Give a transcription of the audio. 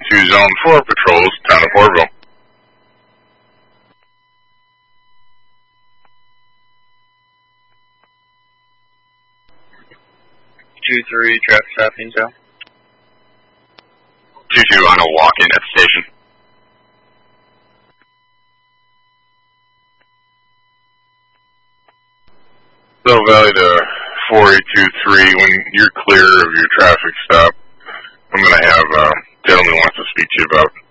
to Zone 4 patrols, town of Orville. 2-3, traffic stop intel. 2-2 on a walk-in at the station. Mill Valley to 4823, when you're clear of your traffic stop, I'm going to have a gentleman wants to speak to you about